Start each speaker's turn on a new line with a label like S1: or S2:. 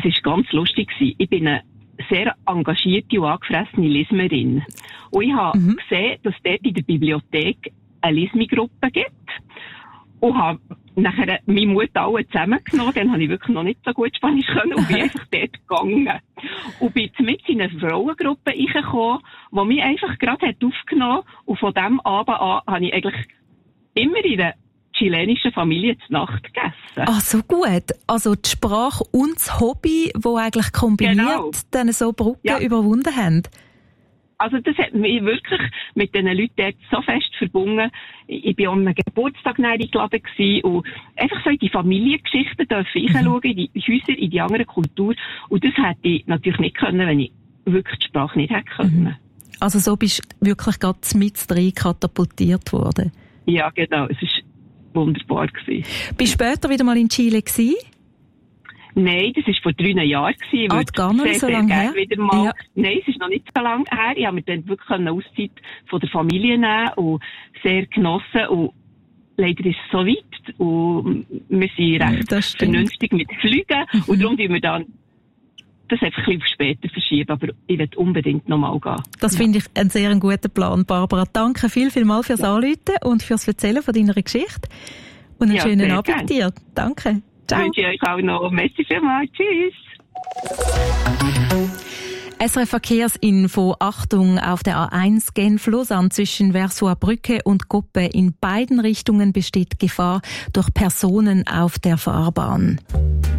S1: das war ganz lustig. Ich bin eine sehr engagierte und angefressene Leserin. Und ich habe gesehen, dass es dort in der Bibliothek eine Lesegruppe gibt. Und habe nachher meinen Mut alle zusammengenommen. Dann habe ich wirklich noch nicht so gut Spanisch können und bin einfach dort gegangen. Und bin mit in eine Frauengruppe reingekommen, die mich einfach gerade aufgenommen hat. Und von dem Abend an habe ich eigentlich immer in einer chilenischen Familie zur Nacht gegessen.
S2: Ach, so gut. Also die Sprache und das Hobby, die eigentlich kombiniert dann so Brücken überwunden haben.
S1: Also das hat mich wirklich mit diesen Leuten dort so fest verbunden. Ich war an einem Geburtstag eingeladen und einfach so in die Familiengeschichten reinschauen, in die Häuser, in die andere Kultur. Und das hätte ich natürlich nicht können, wenn ich wirklich die Sprache nicht hätte können.
S2: Also so bist du wirklich gerade mit rein katapultiert worden?
S1: Ja, genau. Es war wunderbar gewesen.
S2: Bist du später wieder mal in Chile gewesen?
S1: Nein, das war vor 3 Jahren. Ich würde
S2: gar nicht so lange her?
S1: Wieder mal, ja. Nein, es ist noch nicht so lange her. Ich habe mir dann wirklich eine Auszeit von der Familie nehmen und sehr genossen. Und leider ist es so weit. Und wir sind recht vernünftig mit Flügen. Und darum tun wir dann das einfach ein bisschen später verschieben. Aber ich will unbedingt noch mal gehen.
S2: Das finde ich einen sehr guten Plan, Barbara. Danke vielmals fürs Anrufen und fürs Erzählen von deiner Geschichte. Und einen schönen Abend dir. Danke.
S1: Ciao. Wünsche ich euch auch noch. Merci vielmals. Tschüss.
S2: SRF Verkehrsinfo. Achtung, auf der A1 Genf-Lausanne zwischen Versoix-Brücke und Coppe in beiden Richtungen besteht Gefahr durch Personen auf der Fahrbahn.